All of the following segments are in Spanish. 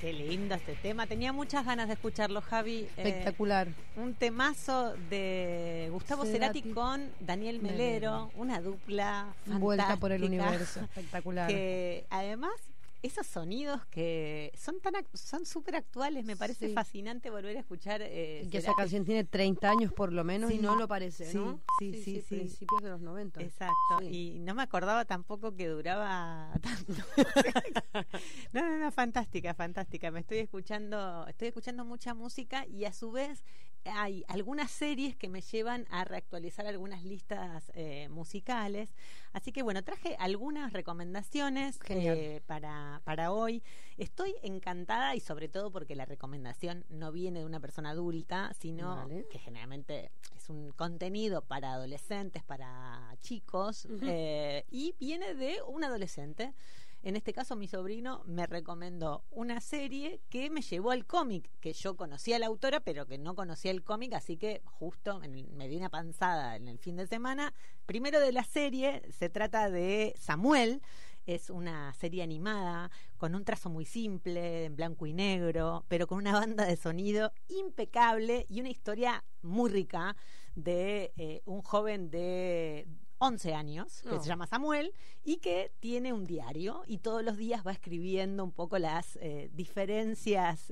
Qué lindo este tema. Tenía muchas ganas de escucharlo, Javi. Espectacular. Un temazo de Gustavo Cerati con Daniel Melero, una dupla fantástica. Vuelta por el universo, espectacular. Que además esos sonidos que son súper actuales, me parece fascinante volver a escuchar. Que esa canción tiene 30 años por lo menos y no lo parece, ¿no? Sí. Principios de los 90. Exacto, y no me acordaba tampoco que duraba tanto. No, fantástica. Me estoy escuchando mucha música y a su vez hay algunas series que me llevan a reactualizar algunas listas musicales. Así que bueno, traje algunas recomendaciones para hoy. Estoy encantada y sobre todo porque la recomendación no viene de una persona adulta, sino que generalmente es un contenido para adolescentes, para chicos, y viene de un adolescente. En este caso, mi sobrino me recomendó una serie que me llevó al cómic, que yo conocía a la autora, pero que no conocía el cómic, así que justo me di una panzada en el fin de semana. Primero de la serie, se trata de Samuel. Es una serie animada con un trazo muy simple, en blanco y negro, pero con una banda de sonido impecable y una historia muy rica de un joven de 11 años, que se llama Samuel, y que tiene un diario y todos los días va escribiendo un poco las diferencias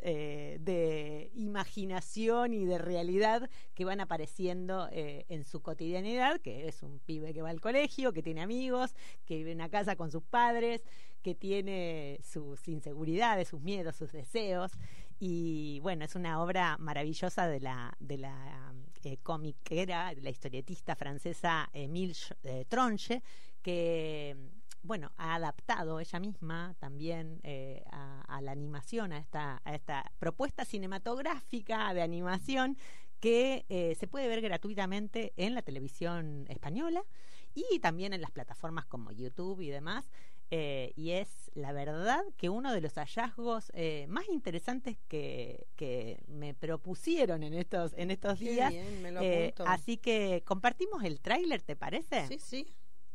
de imaginación y de realidad que van apareciendo en su cotidianidad, que es un pibe que va al colegio, que tiene amigos, que vive en una casa con sus padres, que tiene sus inseguridades, sus miedos, sus deseos, y bueno, es una obra maravillosa de la comiquera, de la historietista francesa Émile Tronche, que bueno, ha adaptado ella misma también a la animación, a esta propuesta cinematográfica de animación que se puede ver gratuitamente en la televisión española y también en las plataformas como YouTube y demás. Y es la verdad que uno de los hallazgos más interesantes que me propusieron en estos días. Bien, me lo apunto. Así que compartimos el tráiler, ¿te parece? Sí.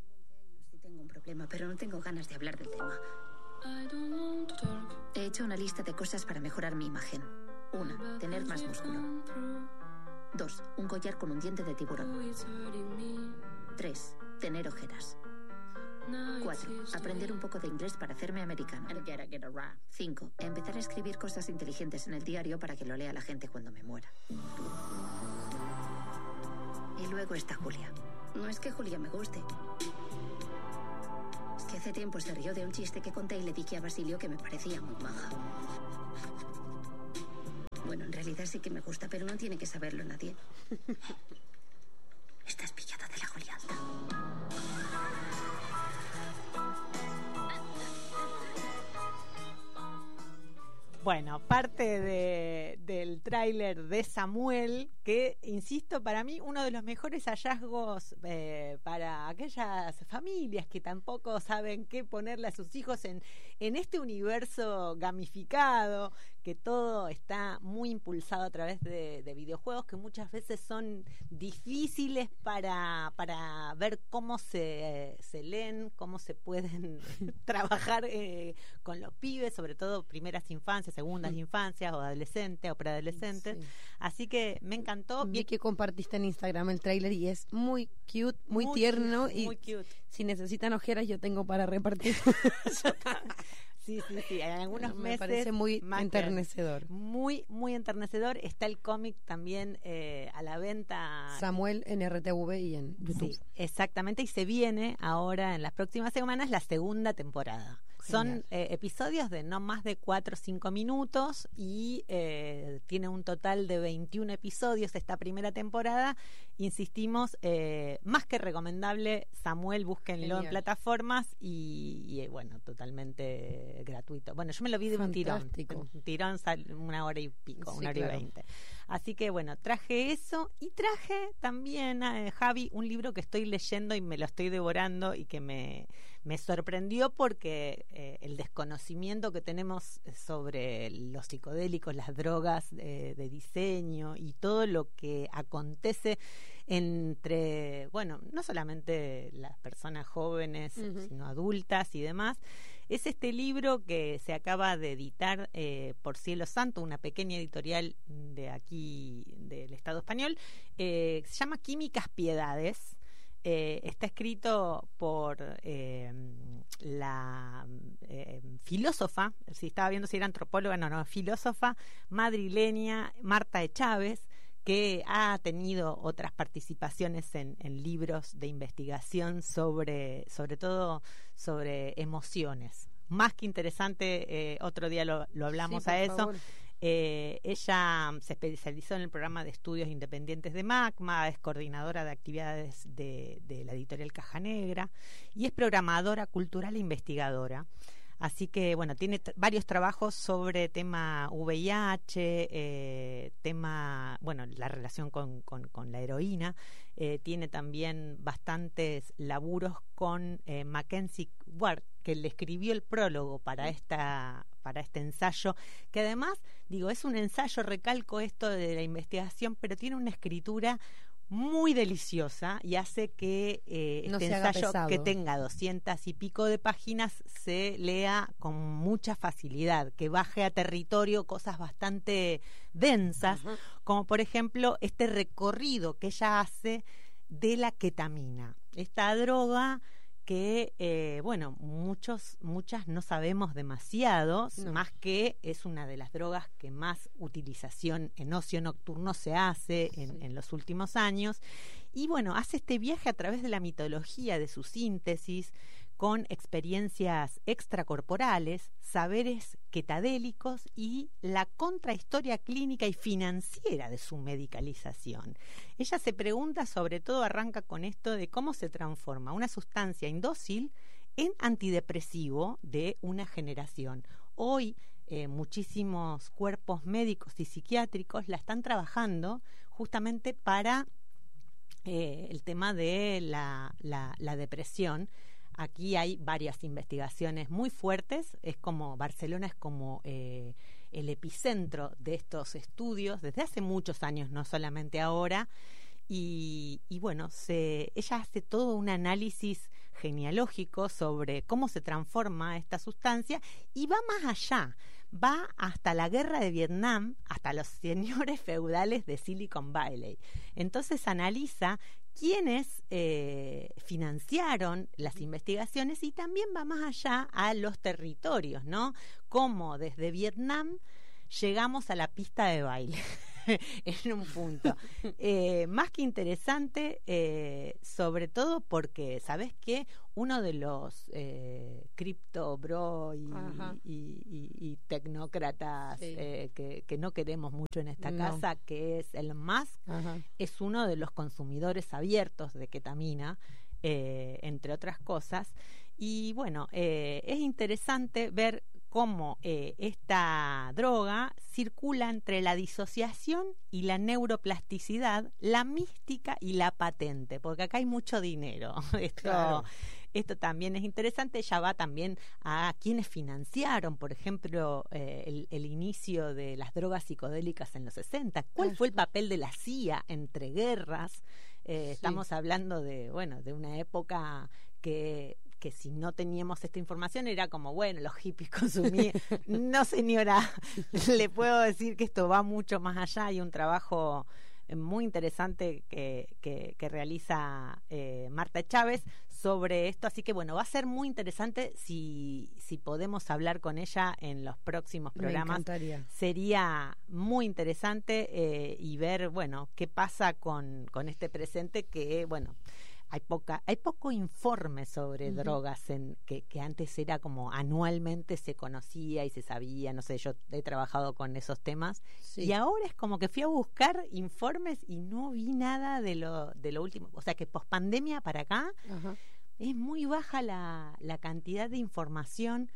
Sí tengo un problema, pero no tengo ganas de hablar del tema. He hecho una lista de cosas para mejorar mi imagen. 1. Tener más músculo. 2. Un collar con un diente de tiburón. 3. Tener ojeras. 4. Aprender un poco de inglés para hacerme americano. 5. Empezar a escribir cosas inteligentes en el diario para que lo lea la gente cuando me muera. Y luego está Julia. No es que Julia me guste. Es que hace tiempo se rió de un chiste que conté y le dije a Basilio que me parecía muy maja. Bueno, en realidad sí que me gusta, pero no tiene que saberlo nadie. Estás pillada de la Julianta. Bueno, parte del tráiler de Samuel, que, insisto, para mí uno de los mejores hallazgos para aquellas familias que tampoco saben qué ponerle a sus hijos en este universo gamificado, que todo está muy impulsado a través de videojuegos que muchas veces son difíciles para ver cómo se leen, cómo se pueden trabajar con los pibes, sobre todo primeras infancias, segundas infancias o adolescentes o preadolescentes. Sí. Así que me encantó. Vi que compartiste en Instagram el tráiler y es muy cute, muy tierno, y muy cute. Si necesitan ojeras yo tengo para repartir. Sí, en algunos meses. Me parece muy enternecedor. Muy enternecedor. Está el cómic también a la venta. Samuel en RTV y en YouTube. Sí, exactamente. Y se viene ahora en las próximas semanas la segunda temporada. Genial. Son episodios de no más de 4 o 5 minutos y tiene un total de 21 episodios esta primera temporada. Insistimos, más que recomendable. Samuel, búsquenlo en plataformas y bueno, totalmente gratuito. Bueno, yo me lo vi de un tirón. Un tirón sale 1 hora y pico, sí, 1 hora y 20. Así que bueno, traje eso y traje también, Javi, un libro que estoy leyendo y me lo estoy devorando y que me sorprendió porque el desconocimiento que tenemos sobre los psicodélicos, las drogas de diseño y todo lo que acontece entre, bueno, no solamente las personas jóvenes, sino adultas y demás, es este libro que se acaba de editar por Cielo Santo, una pequeña editorial de aquí, del Estado español, se llama Químicas Piedades. Está escrito por la filósofa, si estaba viendo si era antropóloga, no, filósofa madrileña Marta Echávez, que ha tenido otras participaciones en libros de investigación sobre todo sobre emociones. Más que interesante, otro día lo hablamos sí, a eso. Favor. Ella se especializó en el programa de estudios independientes de MACMA, es coordinadora de actividades de la editorial Caja Negra y es programadora cultural e investigadora. Así que, bueno, tiene varios trabajos sobre tema VIH, tema, bueno, la relación con la heroína. Tiene también bastantes laburos con Mackenzie Ward, que le escribió el prólogo para este ensayo, que además, digo, es un ensayo, recalco esto de la investigación, pero tiene una escritura muy deliciosa y hace que este ensayo, que tenga 200 y pico de páginas, se lea con mucha facilidad, que baje a territorio cosas bastante densas, como por ejemplo este recorrido que ella hace de la ketamina, esta droga que, bueno, muchas no sabemos demasiado, más que es una de las drogas que más utilización en ocio nocturno se hace en los últimos años. Y bueno, hace este viaje a través de la mitología, de su síntesis, con experiencias extracorporales, saberes ketadélicos y la contrahistoria clínica y financiera de su medicalización. Ella se pregunta, sobre todo arranca con esto de cómo se transforma una sustancia indócil en antidepresivo de una generación. Hoy muchísimos cuerpos médicos y psiquiátricos la están trabajando justamente para el tema de la depresión. Aquí hay varias investigaciones muy fuertes, Barcelona es como el epicentro de estos estudios desde hace muchos años, no solamente ahora, y bueno, ella hace todo un análisis genealógico sobre cómo se transforma esta sustancia y va más allá, va hasta la guerra de Vietnam, hasta los señores feudales de Silicon Valley. Entonces analiza quiénes financiaron las investigaciones y también va más allá a los territorios, ¿no? Cómo desde Vietnam llegamos a la pista de baile en un punto. Más que interesante, sobre todo porque, ¿sabes qué? Uno de los cripto bro y tecnócratas que no queremos mucho en esta casa, que es Elon Musk, es uno de los consumidores abiertos de ketamina, entre otras cosas. Y bueno, es interesante ver cómo esta droga circula entre la disociación y la neuroplasticidad, la mística y la patente, porque acá hay mucho dinero. Esto también es interesante. Ella va también a quienes financiaron, por ejemplo, el inicio de las drogas psicodélicas en los 60. ¿Cuál fue el papel de la CIA entre guerras? Estamos hablando de una época que si no teníamos esta información era como, bueno, los hippies consumían. No, señora, le puedo decir que esto va mucho más allá. Hay un trabajo muy interesante que realiza Marta Chávez sobre esto, así que bueno, va a ser muy interesante si podemos hablar con ella en los próximos programas. Me encantaría. Sería muy interesante y ver, bueno, qué pasa con este presente que, bueno, hay poco informe sobre drogas que antes era como anualmente se conocía y se sabía, no sé, yo he trabajado con esos temas y ahora es como que fui a buscar informes y no vi nada de lo último, o sea que pospandemia para acá es muy baja la cantidad de información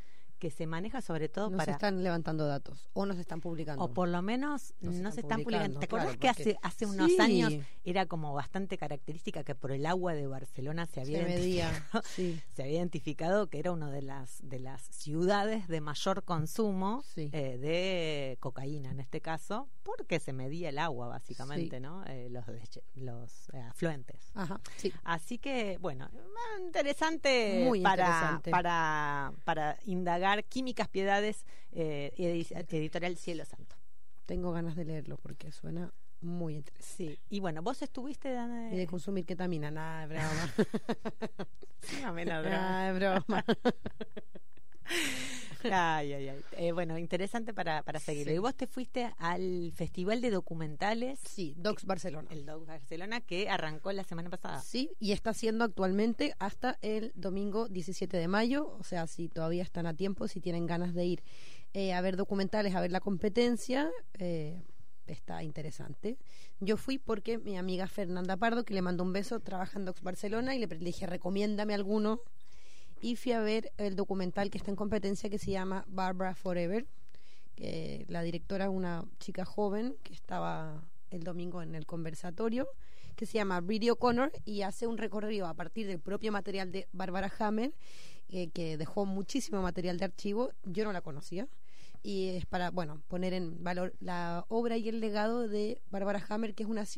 que se maneja sobre todo no para... se están levantando datos o no se están publicando. O por lo menos no se están publicando. ¿Te acordás claro, que hace unos sí, años era como bastante característica que por el agua de Barcelona se había identificado, sí. se había identificado que era una de las ciudades de mayor consumo Sí. de cocaína en este caso, porque se medía el agua básicamente, Sí. ¿no? Los afluentes. Ajá, sí. Así que, bueno, interesante, Muy para, interesante. para indagar. Químicas Piedades, editorial Cielo Santo. Tengo ganas de leerlo porque suena muy interesante. Sí, y bueno, vos estuviste, Dana, Y de consumir ketamina, nada, es broma. Nada, es broma. Bueno, interesante para seguirlo. Sí. Y vos te fuiste al Festival de Documentales, Sí, Docs Barcelona. el Doc Barcelona, que arrancó la semana pasada. Sí, y está haciendo actualmente hasta el domingo 17 de mayo, o sea, si todavía están a tiempo, si tienen ganas de ir a ver documentales, a ver la competencia, está interesante. Yo fui porque mi amiga Fernanda Pardo, que le mando un beso, trabaja en Docs Barcelona, y le dije, recomiéndame alguno, y fui a ver el documental que está en competencia, que se llama Barbara Forever, que la directora es una chica joven que estaba el domingo en el conversatorio, que se llama Bridie O'Connor, y hace un recorrido a partir del propio material de Barbara Hammer, que dejó muchísimo material de archivo. Yo no la conocía, y es para, bueno, poner en valor la obra y el legado de Barbara Hammer, que es una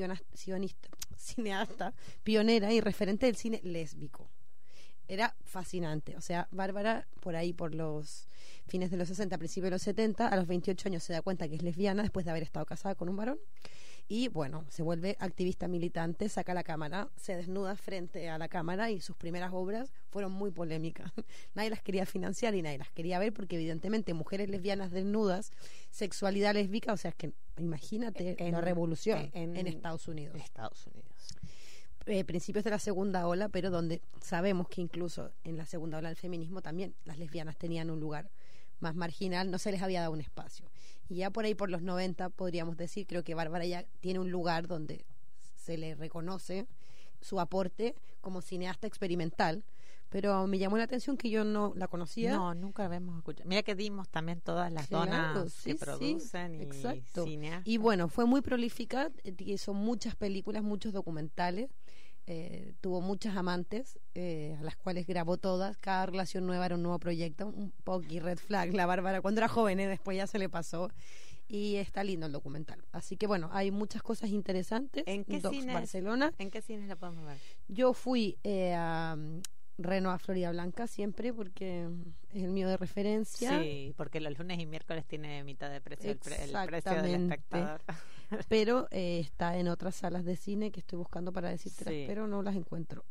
cineasta pionera y referente del cine lésbico. Era fascinante, o sea, Bárbara, por ahí, por los fines de los 60, principios de los 70, a los 28 años se da cuenta que es lesbiana después de haber estado casada con un varón, y bueno, se vuelve activista militante, saca la cámara, se desnuda frente a la cámara, y sus primeras obras fueron muy polémicas. Nadie las quería financiar y nadie las quería ver, porque evidentemente mujeres lesbianas desnudas, sexualidad lésbica, o sea, es que imagínate la revolución en Estados Unidos. Principios de la segunda ola, pero donde sabemos que incluso en la segunda ola del feminismo también las lesbianas tenían un lugar más marginal, no se les había dado un espacio. Y ya por ahí, por los 90, podríamos decir, creo que Bárbara ya tiene un lugar donde se le reconoce su aporte como cineasta experimental, pero me llamó la atención que yo no la conocía. No, nunca la habíamos escuchado. Mira que dimos también todas las donas sí, que producen, sí, y exacto. cineastas. Y bueno, fue muy prolífica, hizo muchas películas, muchos documentales, tuvo muchas amantes, a las cuales grabó todas. Cada relación nueva era un nuevo proyecto, un poqui red flag la Bárbara cuando era joven, después ya se le pasó, y está lindo el documental. Así que bueno, hay muchas cosas interesantes. ¿En qué Docs cines? Barcelona. ¿En qué cines la podemos ver? Yo fui a Renoa Florida Blanca siempre, porque es el mío de referencia. Sí, porque los lunes y miércoles tiene mitad de precio el precio del Exactamente. espectador. Pero está en otras salas de cine que estoy buscando para decírtelas, Sí. pero no las encuentro.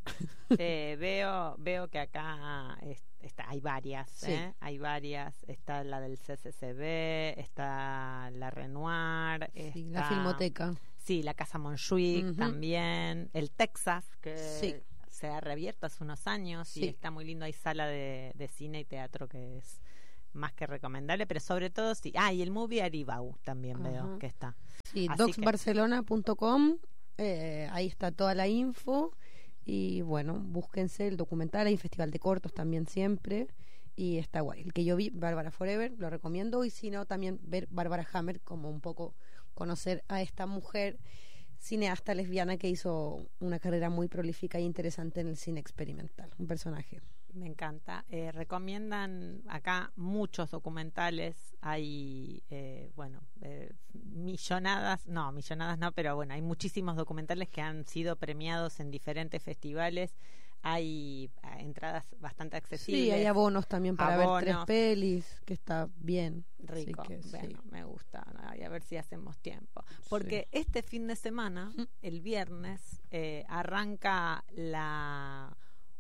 Veo que acá hay varias, Sí. hay varias. Está la del CCCB, está la Renoir, Sí, está, la Filmoteca. Sí, la Casa Montjuic Ujú. también, el Texas, que Sí. se ha reabierto hace unos años, Sí. y está muy lindo. Hay sala de cine y teatro que es más que recomendable, pero sobre todo sí. Y el Movie Aribau también Ajá. veo que está. Sí, Así docsbarcelona.com, ahí está toda la info, y bueno, búsquense el documental. Hay un festival de cortos también siempre, y está guay. El que yo vi, Barbara Forever, lo recomiendo, y si no, también ver Barbara Hammer, como un poco conocer a esta mujer cineasta lesbiana que hizo una carrera muy prolífica e interesante en el cine experimental, un personaje. Me encanta. Recomiendan acá muchos documentales. Hay, millonadas no, pero bueno, hay muchísimos documentales que han sido premiados en diferentes festivales. Hay entradas bastante accesibles. Sí, hay abonos también para ver 3 Abonos. pelis, que está bien. Rico. Así que, Bueno, sí. me gusta. Ay, a ver si hacemos tiempo. Porque este fin de semana, el viernes, arranca la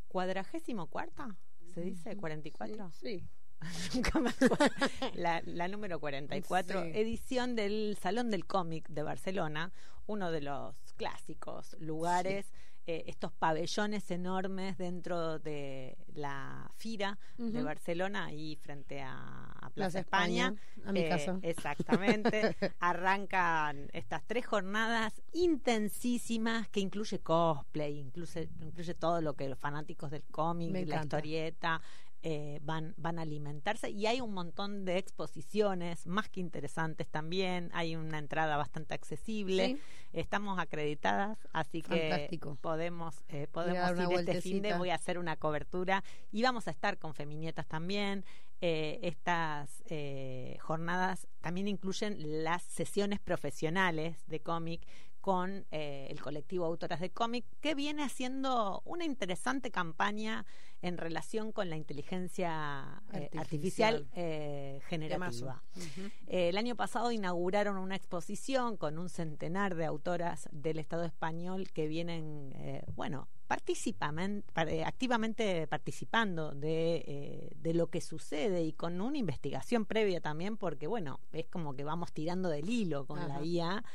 44ª, ¿se dice? ¿44? Sí. Nunca me acuerdo. La número 44, Sí. edición del Salón del Cómic de Barcelona, uno de los clásicos lugares, estos pabellones enormes dentro de la Fira de Ujú. Barcelona, ahí frente a Plaza Plaza España. España, a mi casa. Exactamente. Arrancan estas 3 jornadas intensísimas que incluye cosplay, incluye todo lo que los fanáticos del cómic, Me la encanta. historieta, van a alimentarse, y hay un montón de exposiciones más que interesantes también. Hay una entrada bastante accesible. Sí. Estamos acreditadas, así Fantástico. que podemos Ir a dar una ir este fin de. vueltecita. Voy a hacer una cobertura y vamos a estar con Feminietas también. Estas jornadas también incluyen las sesiones profesionales de cómic con el colectivo Autoras de Cómic, que viene haciendo una interesante campaña en relación con la inteligencia artificial generativa. Uh-huh. El año pasado inauguraron una exposición con un centenar de autoras del Estado español que vienen, activamente participando de lo que sucede, y con una investigación previa también, porque es como que vamos tirando del hilo con la IA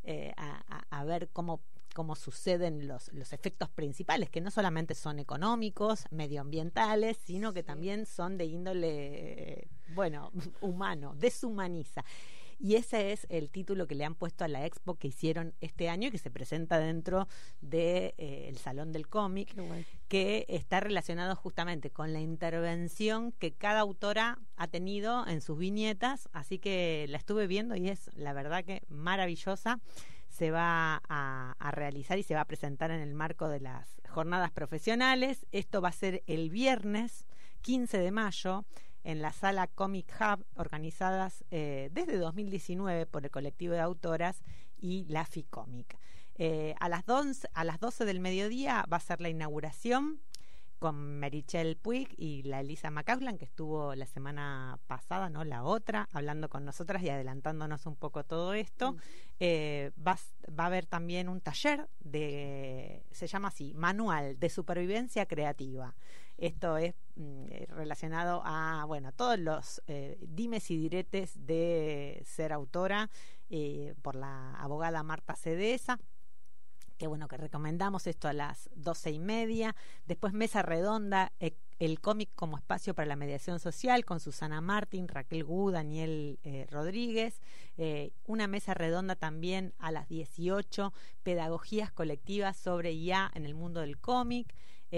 a ver cómo suceden los efectos principales, que no solamente son económicos, medioambientales, sino que también son de índole humano, deshumaniza. Y ese es el título que le han puesto a la expo que hicieron este año y que se presenta dentro de el Salón del Cómic, que está relacionado justamente con la intervención que cada autora ha tenido en sus viñetas. Así que la estuve viendo y es la verdad que maravillosa. Se va a realizar y se va a presentar en el marco de las jornadas profesionales. Esto va a ser el viernes 15 de mayo en la sala Comic Hub, organizadas desde 2019 por el colectivo de autoras y la FICómic. A las 12 del mediodía va a ser la inauguración con Merichel Puig y la Elisa Macauslan, que estuvo la semana pasada, no la otra, hablando con nosotras y adelantándonos un poco todo esto. Va a haber también un taller se llama así, Manual de Supervivencia Creativa. Esto es relacionado a todos los dimes y diretes de ser autora, por la abogada Marta Cedesa, que recomendamos esto a las 12:30. Después mesa redonda, el cómic como espacio para la mediación social, con Susana Martín, Raquel Gu, Daniel Rodríguez. Una mesa redonda también a las 18, pedagogías colectivas sobre IA en el mundo del cómic.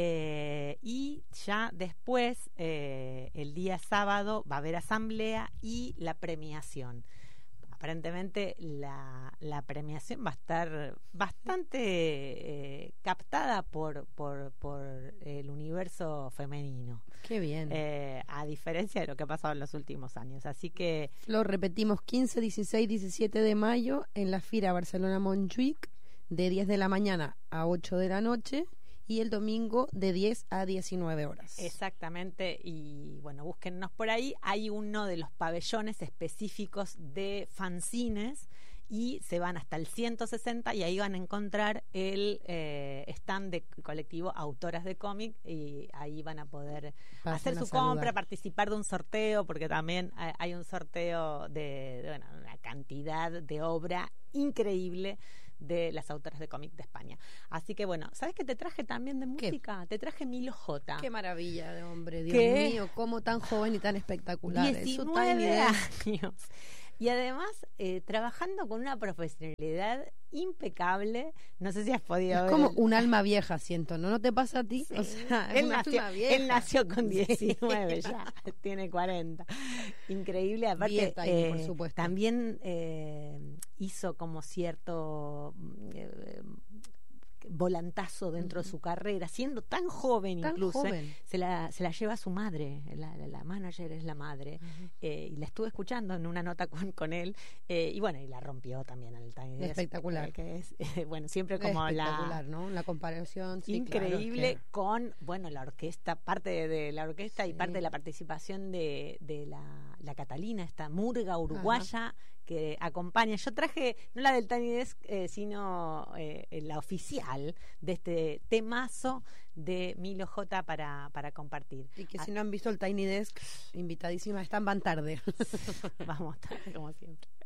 Y ya después, el día sábado, va a haber asamblea y la premiación. Aparentemente la premiación va a estar bastante captada por el universo femenino. Qué bien. A diferencia de lo que ha pasado en los últimos años. Así que Lo repetimos, 15, 16, 17 de mayo en la Fira Barcelona Montjuïc, de 10 de la mañana a 8 de la noche, y el domingo de 10 a 19 horas. Exactamente, y búsquennos por ahí. Hay uno de los pabellones específicos de fanzines y se van hasta el 160 y ahí van a encontrar el stand de colectivo Autoras de Cómic, y ahí van a poder hacer su compra, participar de un sorteo, porque también hay un sorteo de una cantidad de obra increíble de las autoras de cómic de España. Así que ¿sabes qué te traje también de música? ¿Qué? Te traje Milo J. Qué maravilla de hombre, Dios ¿Qué? mío, cómo tan joven y tan espectacular. 19 años. Y además, trabajando con una profesionalidad impecable. No sé si has podido ver. Es como un alma vieja, siento, ¿no? ¿No te pasa a ti? Sí. O sea, él nació con 19, sí. ya tiene 40. Increíble. Aparte, Dieta ahí, por supuesto. también hizo como cierto volantazo dentro de su carrera, siendo tan joven, incluso se la lleva su madre, la manager es la madre, y la estuve escuchando en una nota con él, y la rompió también al Tiny Desk, espectacular, que es siempre como espectacular, ¿no? La comparación, sí, increíble, claro, con la orquesta, parte de la orquesta, sí, y parte de la participación de la Catalina, esta murga uruguaya. Ajá. Que acompaña. Yo traje no la del Tiny Desk, sino la oficial de este temazo de Milo J para compartir. Y que si no han visto el Tiny Desk, invitadísimas, están, van tarde. Vamos tarde, como siempre.